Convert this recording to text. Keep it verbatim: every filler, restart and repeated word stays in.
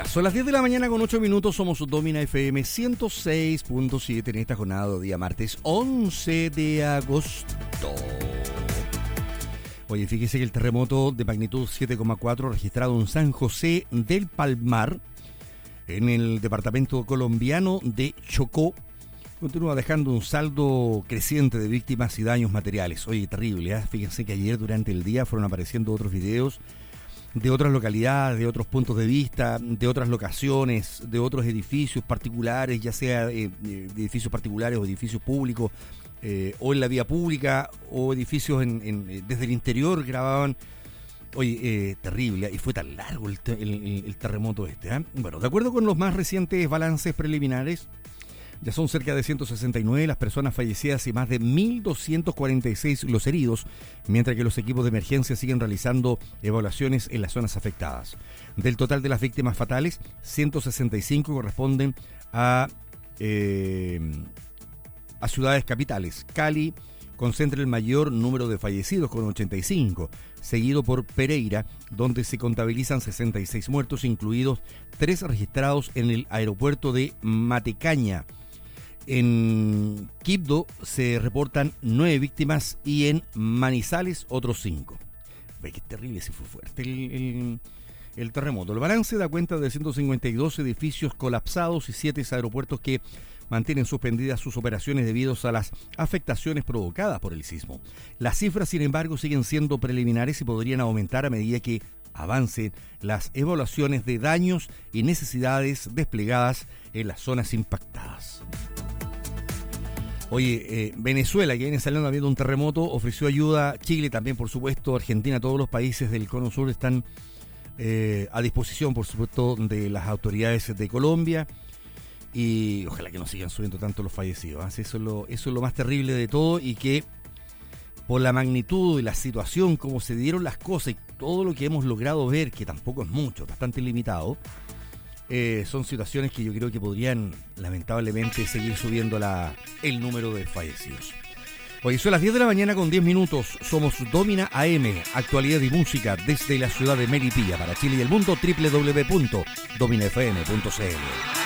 Son las diez de la mañana con ocho minutos, somos Domina F M ciento seis punto siete en esta jornada de día martes once de agosto. Oye, fíjese que el terremoto de magnitud siete coma cuatro registrado en San José del Palmar, en el departamento colombiano de Chocó, continúa dejando un saldo creciente de víctimas y daños materiales. Oye, terrible, ¿eh? Fíjense que ayer durante el día fueron apareciendo otros videos de otras localidades, de otros puntos de vista, de otras locaciones, de otros edificios particulares, ya sea eh, de edificios particulares o edificios públicos, eh, o en la vía pública, o edificios en, en, desde el interior grababan. Oye, eh, terrible, y fue tan largo el, te, el, el, el terremoto este, ¿eh? Bueno, de acuerdo con los más recientes balances preliminares, ya son cerca de ciento sesenta y nueve las personas fallecidas y más de mil doscientos cuarenta y seis los heridos, mientras que los equipos de emergencia siguen realizando evaluaciones en las zonas afectadas. Del total de las víctimas fatales, ciento sesenta y cinco corresponden a, eh, a ciudades capitales. Cali concentra el mayor número de fallecidos con ochenta y cinco, seguido por Pereira, donde se contabilizan sesenta y seis muertos, incluidos tres registrados en el aeropuerto de Matecaña. En Quibdó se reportan nueve víctimas y en Manizales otros cinco. Ve qué terrible, si fue fuerte el, el, el terremoto. El balance da cuenta de ciento cincuenta y dos edificios colapsados y siete aeropuertos que mantienen suspendidas sus operaciones debido a las afectaciones provocadas por el sismo. Las cifras, sin embargo, siguen siendo preliminares y podrían aumentar a medida que avancen las evaluaciones de daños y necesidades desplegadas en las zonas impactadas. Oye, eh, Venezuela, que viene saliendo habiendo un terremoto, ofreció ayuda. Chile también, por supuesto, Argentina, todos los países del cono sur están eh, a disposición, por supuesto, de las autoridades de Colombia. Y ojalá que no sigan subiendo tanto los fallecidos, ¿eh? Eso es lo, eso es lo más terrible de todo, y que por la magnitud y la situación, como se dieron las cosas y todo lo que hemos logrado ver, que tampoco es mucho, bastante limitado, eh, son situaciones que yo creo que podrían lamentablemente seguir subiendo la, el número de fallecidos. Hoy son las diez de la mañana con diez minutos, somos Domina A M, actualidad y música desde la ciudad de Melipilla para Chile y el mundo, doble u doble u doble u punto domina f m punto c l.